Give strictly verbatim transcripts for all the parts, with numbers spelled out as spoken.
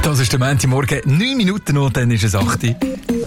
Das ist der Montagmorgen, neun Minuten noch, dann ist es acht Uhr.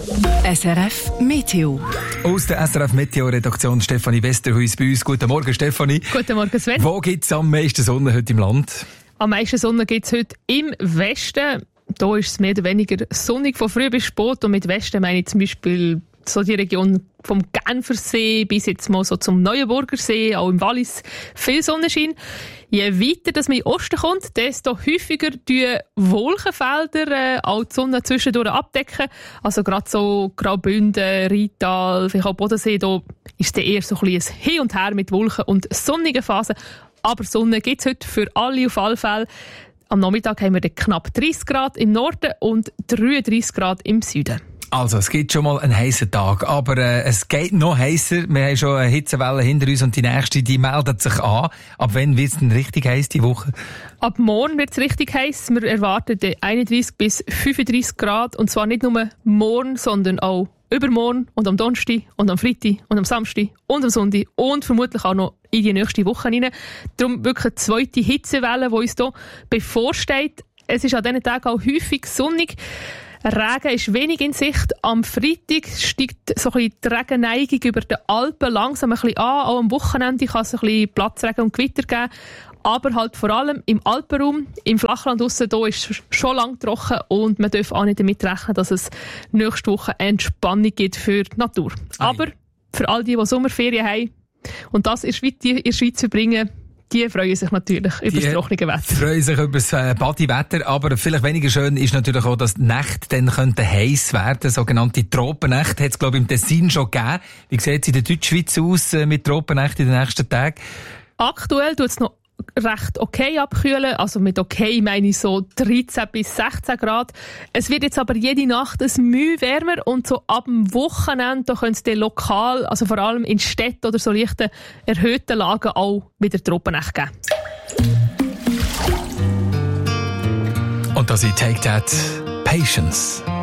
S R F Meteo. Aus der S R F Meteo-Redaktion Stefanie Westerhuis bei uns. Guten Morgen, Stefanie. Guten Morgen, Sven. Wo gibt es am meisten Sonne heute im Land? Am meisten Sonne gibt es heute im Westen. Da ist es mehr oder weniger sonnig von früh bis spät. Und mit Westen meine ich zum Beispiel so die Region vom Genfersee bis jetzt mal so zum Neuenburger See, auch im Wallis viel Sonnenschein. Je weiter dass man in den Osten kommt, desto häufiger die Wolkenfelder äh, auch die Sonne zwischendurch abdecken. Also gerade so Graubünden, Rital, vielleicht auch Bodensee, da ist es eher so ein bisschen Hin und Her mit Wolken und sonnigen Phasen. Aber Sonne gibt es heute für alle auf alle Fälle. Am Nachmittag haben wir dann knapp dreißig Grad im Norden und dreiunddreißig Grad im Süden. Also, es gibt schon mal einen heissen Tag, aber äh, es geht noch heißer. Wir haben schon eine Hitzewelle hinter uns und die nächste, die meldet sich an. Ab wann wird es denn richtig heiß die Woche? Ab morgen wird es richtig heiß. Wir erwarten einunddreißig bis fünfunddreißig Grad und zwar nicht nur morgen, sondern auch übermorgen und am Donnerstag und am Freitag und am Samstag und am Sonntag und vermutlich auch noch in die nächste Woche hinein. Darum wirklich eine zweite Hitzewelle, die uns hier bevorsteht. Es ist an diesen Tagen auch häufig sonnig. Regen ist wenig in Sicht. Am Freitag steigt so ein bisschen die Regenneigung über den Alpen langsam ein bisschen an. Auch am Wochenende kann es ein bisschen Platzregen und Gewitter geben. Aber halt vor allem im Alpenraum, im Flachland draussen, da ist es schon lang trocken und man darf auch nicht damit rechnen, dass es nächste Woche Entspannung gibt für die Natur. Ei. Aber für all die, die Sommerferien haben und das in der Schweiz verbringen, die freuen sich natürlich über das trockene Wetter. Die freuen sich über das äh, Badi-Wetter, aber vielleicht weniger schön ist natürlich auch, dass die Nächte dann könnten heiß werden. Sogenannte Tropennächte hat es, glaube ich, im Tessin schon gegeben. Wie sieht es in der Deutschschweiz aus äh, mit Tropennächten in den nächsten Tagen? Aktuell tut es noch recht okay abkühlen. Also mit okay meine ich so dreizehn bis sechzehn Grad. Es wird jetzt aber jede Nacht ein Mühe wärmer und so ab dem Wochenende da könnte es dann lokal, also vor allem in Städten oder so leichten erhöhten Lagen auch wieder Tropennächte geben. Und da sie Take That Patience.